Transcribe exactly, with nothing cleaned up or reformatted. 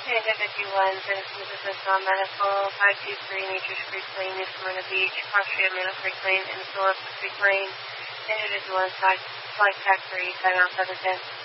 Panda fifty-one, Citizens Assist Non-Medical, five two three Nature's Creek Lane, New Smyrna Beach, Cross-Street Middle Creek Lane, and Phillips Creek Lane. Introduce one flight, flight tag three, sign out seven ten.